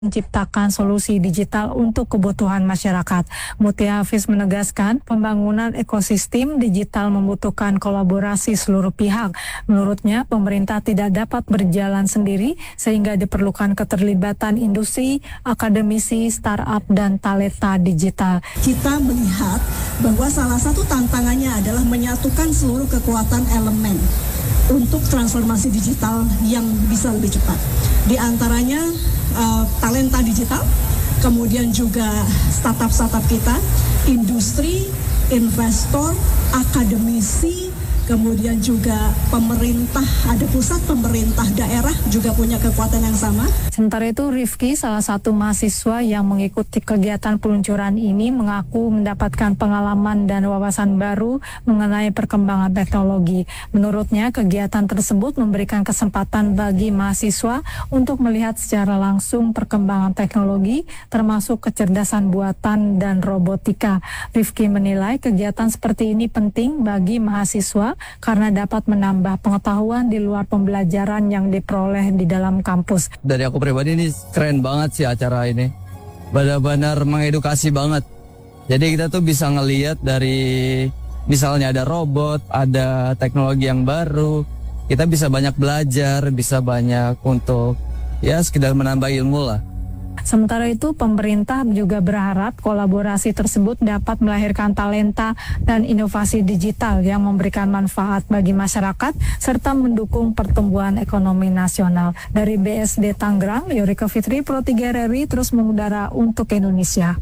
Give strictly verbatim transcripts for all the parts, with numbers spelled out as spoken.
menciptakan solusi digital untuk kebutuhan masyarakat. Mutia Hafiz menegaskan pembangunan ekosistem digital membutuhkan kolaborasi seluruh pihak. Menurutnya, pemerintah tidak dapat berjalan sendiri sehingga diperlukan keterlibatan industri, akademisi, startup, dan talenta digital. Kita melihat bahwa salah satu tantangannya adalah menyatukan seluruh kekuatan elemen untuk transformasi digital yang bisa lebih cepat. Di antaranya uh, talenta digital, kemudian juga startup-startup kita, industri, investor, akademisi, kemudian juga pemerintah, ada pusat, pemerintah daerah juga punya kekuatan yang sama. Sementara itu, Rifki, salah satu mahasiswa yang mengikuti kegiatan peluncuran ini, mengaku mendapatkan pengalaman dan wawasan baru mengenai perkembangan teknologi. Menurutnya, kegiatan tersebut memberikan kesempatan bagi mahasiswa untuk melihat secara langsung perkembangan teknologi, termasuk kecerdasan buatan dan robotika. Rifki menilai kegiatan seperti ini penting bagi mahasiswa karena dapat menambah pengetahuan di luar pembelajaran yang diperoleh di dalam kampus. Dari aku pribadi ini keren banget sih acara ini. Benar-benar mengedukasi banget. Jadi kita tuh bisa ngelihat dari misalnya ada robot, ada teknologi yang baru. Kita bisa banyak belajar, bisa banyak untuk ya sekedar menambah ilmu lah. Sementara itu, pemerintah juga berharap kolaborasi tersebut dapat melahirkan talenta dan inovasi digital yang memberikan manfaat bagi masyarakat serta mendukung pertumbuhan ekonomi nasional. Dari B S D Tangerang, Yorika Fitri, Pro tiga R R I terus mengudara untuk Indonesia.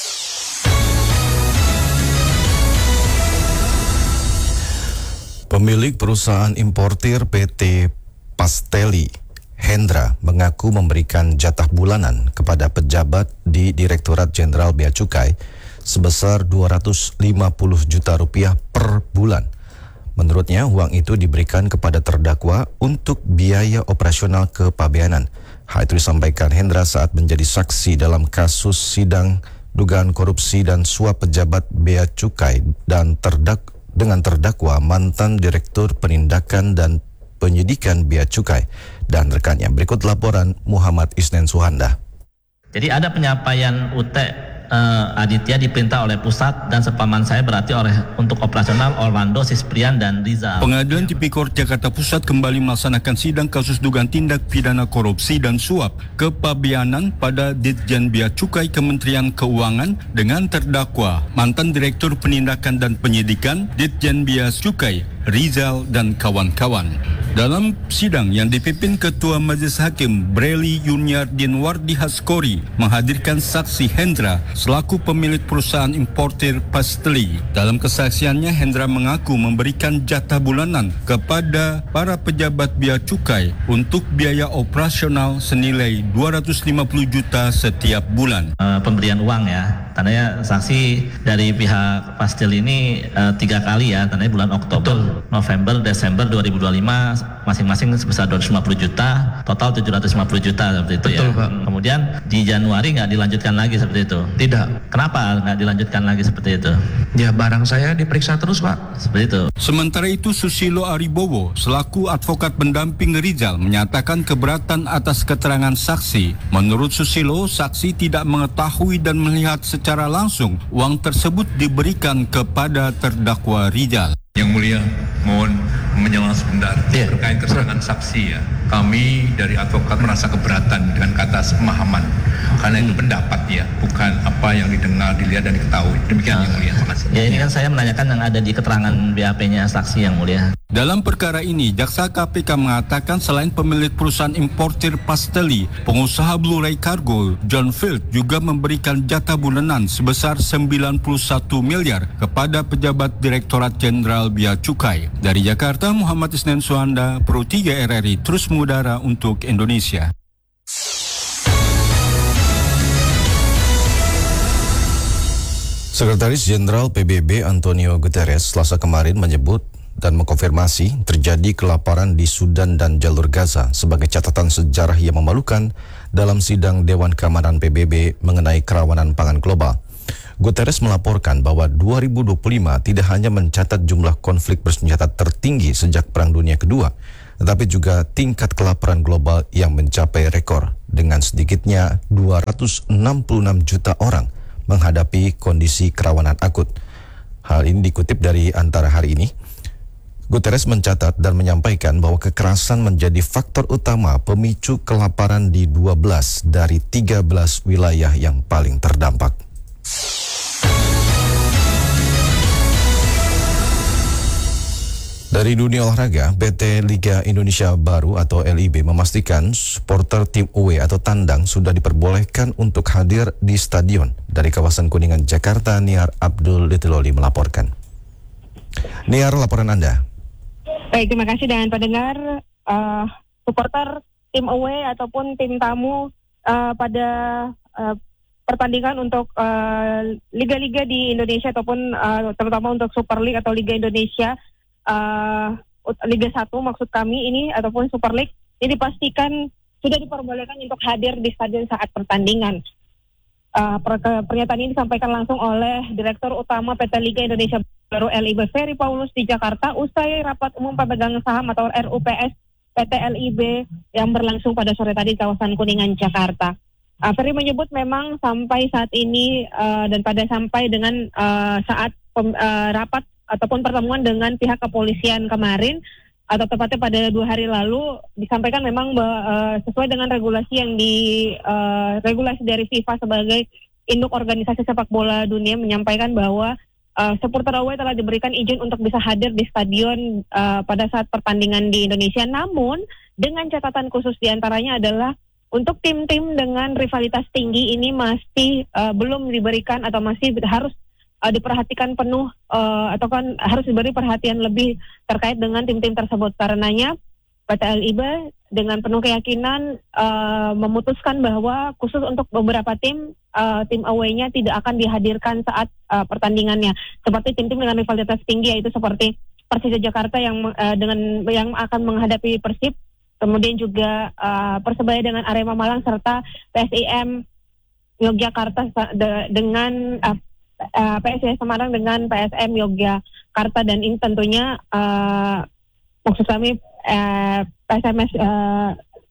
Pemilik perusahaan importir P T Pastelli, Hendra, mengaku memberikan jatah bulanan kepada pejabat di Direktorat Jenderal Bea Cukai sebesar dua ratus lima puluh juta rupiah per bulan. Menurutnya, uang itu diberikan kepada terdakwa untuk biaya operasional kepabeanan. Hal itu disampaikan Hendra saat menjadi saksi dalam kasus sidang dugaan korupsi dan suap pejabat Bea Cukai dan terdak dengan terdakwa mantan Direktur Penindakan dan Penyidikan Bea Cukai dan rekannya. Berikut laporan Muhammad Isnen Suhanda. Jadi ada penyampaian U T uh, Aditya diperintah oleh pusat dan sepaman saya berarti oleh untuk operasional Orlando, Sisprian dan Rizal. Pengadilan Tipikor Jakarta Pusat kembali melaksanakan sidang kasus dugaan tindak pidana korupsi dan suap kepabeanan pada Ditjen Bea Cukai Kementerian Keuangan dengan terdakwa mantan Direktur Penindakan dan Penyidikan Ditjen Bea Cukai Rizal dan kawan-kawan. Dalam sidang yang dipimpin Ketua Majelis Hakim Breli Yuniardin Wardi Haskori menghadirkan saksi Hendra selaku pemilik perusahaan importir Pastelli. Dalam kesaksiannya, Hendra mengaku memberikan jatah bulanan kepada para pejabat bea cukai untuk biaya operasional senilai dua ratus lima puluh juta setiap bulan. Uh, pemberian uang ya, tandanya saksi dari pihak Pastelli ini uh, tiga kali ya, tandanya bulan Oktober, November, Desember dua ribu dua puluh lima masing-masing sebesar dua ratus lima puluh juta, total tujuh ratus lima puluh juta seperti itu. Betul, ya. Pak. Kemudian di Januari nggak dilanjutkan lagi seperti itu? Tidak. Kenapa nggak dilanjutkan lagi seperti itu? Ya, barang saya diperiksa terus, Pak. Seperti itu. Sementara itu, Susilo Aribowo selaku advokat pendamping Rizal menyatakan keberatan atas keterangan saksi. Menurut Susilo, saksi tidak mengetahui dan melihat secara langsung uang tersebut diberikan kepada terdakwa Rizal. Yang mulia, mohon menjawab sebentar yeah. terkait keterangan saksi ya. Kami dari advokat merasa keberatan dengan kata pemahaman karena itu pendapat ya, bukan apa yang didengar, dilihat dan diketahui. Demikian nah, yang mulia. Makasih. Ya, ini kan saya menanyakan yang ada di keterangan B A P-nya saksi yang mulia. Dalam perkara ini, Jaksa K P K mengatakan selain pemilik perusahaan importir Pastelli, pengusaha Blu-ray Cargo John Field juga memberikan jatah bulanan sebesar sembilan puluh satu miliar kepada pejabat Direktorat Jenderal Bea Cukai. Dari Jakarta, Muhammad Isnen Suhanda, Pro tiga R R I terus mengudara untuk Indonesia. Sekretaris Jenderal P B B Antonio Guterres Selasa kemarin menyebut dan mengkonfirmasi terjadi kelaparan di Sudan dan Jalur Gaza sebagai catatan sejarah yang memalukan dalam sidang Dewan Keamanan P B B mengenai kerawanan pangan global. Guterres melaporkan bahwa dua ribu dua puluh lima tidak hanya mencatat jumlah konflik bersenjata tertinggi sejak Perang Dunia Kedua, tetapi juga tingkat kelaparan global yang mencapai rekor dengan sedikitnya dua ratus enam puluh enam juta orang menghadapi kondisi kerawanan akut. Hal ini dikutip dari Antara hari ini. Guterres mencatat dan menyampaikan bahwa kekerasan menjadi faktor utama pemicu kelaparan di dua belas dari tiga belas wilayah yang paling terdampak. Dari dunia olahraga, P T Liga Indonesia Baru atau L I B memastikan supporter tim away atau tandang sudah diperbolehkan untuk hadir di stadion. Dari kawasan Kuningan, Jakarta, Niar Abdul Litiloli melaporkan. Niar, laporan Anda. Baik, terima kasih. Dan pendengar, uh, supporter tim away ataupun tim tamu uh, pada uh, pertandingan untuk uh, liga-liga di Indonesia ataupun uh, terutama untuk Super League atau Liga Indonesia, Uh, Liga satu maksud kami ini ataupun Super League ini dipastikan sudah diperbolehkan untuk hadir di stadion saat pertandingan. Uh, per pernyataan ini disampaikan langsung oleh Direktur Utama P T Liga Indonesia Baru L I B Ferry Paulus di Jakarta usai rapat umum pemegang saham atau R U P S P T L I B yang berlangsung pada sore tadi di kawasan Kuningan, Jakarta. Uh, Ferry menyebut memang sampai saat ini uh, dan pada sampai dengan uh, saat pem, uh, rapat ataupun pertemuan dengan pihak kepolisian kemarin atau tepatnya pada dua hari lalu disampaikan memang uh, sesuai dengan regulasi yang di uh, regulasi dari FIFA sebagai induk organisasi sepak bola dunia menyampaikan bahwa uh, supporter away telah diberikan izin untuk bisa hadir di stadion uh, pada saat pertandingan di Indonesia, namun dengan catatan khusus diantaranya adalah untuk tim-tim dengan rivalitas tinggi ini masih uh, belum diberikan atau masih harus Uh, diperhatikan penuh uh, atau kan harus diberi perhatian lebih terkait dengan tim-tim tersebut. Karenanya P T L I B dengan penuh keyakinan uh, memutuskan bahwa khusus untuk beberapa tim, uh, tim away-nya tidak akan dihadirkan saat uh, pertandingannya. Seperti tim-tim dengan rivalitas tinggi yaitu seperti Persija Jakarta yang uh, dengan yang akan menghadapi Persib, kemudian juga uh, Persebaya dengan Arema Malang serta P S I M Yogyakarta de- dengan uh, Uh, P S I S Semarang dengan P S M Yogyakarta, dan ini tentunya uh, maksud kami uh, P S M S uh,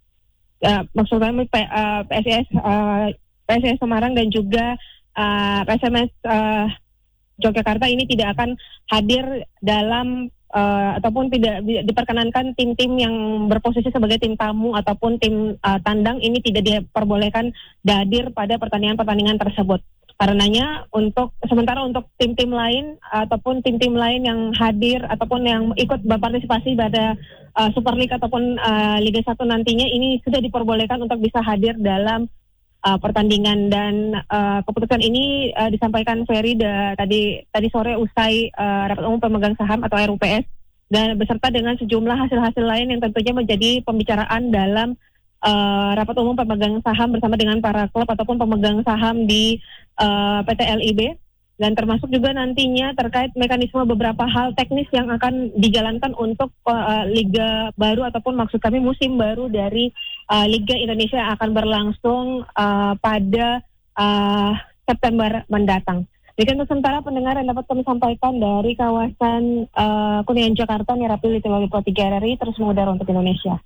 uh, maksud kami P, uh, P S I S uh, P S I S Semarang dan juga uh, P S M S uh, Yogyakarta ini tidak akan hadir dalam uh, ataupun tidak diperkenankan tim-tim yang berposisi sebagai tim tamu ataupun tim uh, tandang ini tidak diperbolehkan hadir pada pertandingan-pertandingan tersebut. Karenanya untuk sementara untuk tim-tim lain ataupun tim-tim lain yang hadir ataupun yang ikut berpartisipasi pada uh, Super League ataupun uh, Liga satu nantinya ini sudah diperbolehkan untuk bisa hadir dalam uh, pertandingan, dan uh, keputusan ini uh, disampaikan Ferry da, tadi tadi sore usai uh, rapat umum pemegang saham atau R U P S dan beserta dengan sejumlah hasil-hasil lain yang tentunya menjadi pembicaraan dalam Uh, rapat umum pemegang saham bersama dengan para klub ataupun pemegang saham di uh, P T L I B, dan termasuk juga nantinya terkait mekanisme beberapa hal teknis yang akan dijalankan untuk uh, liga baru ataupun maksud kami musim baru dari uh, Liga Indonesia yang akan berlangsung uh, pada uh, September mendatang. Demikian sementara pendengar yang dapat kami sampaikan dari kawasan uh, Kuningan, Jakarta, Niar Abdul Litiloli Pro tiga R R I terus mengudara untuk Indonesia.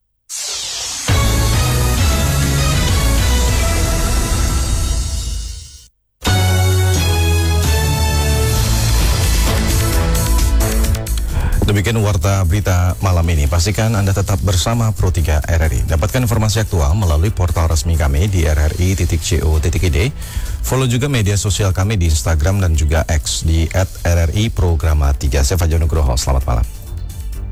Demikian warta berita malam ini. Pastikan Anda tetap bersama Pro tiga R R I. Dapatkan informasi aktual melalui portal resmi kami di r r i titik co titik i d. Follow juga media sosial kami di Instagram dan juga X di at r r i programa tiga. Saya Fajar Nugroho. Selamat malam.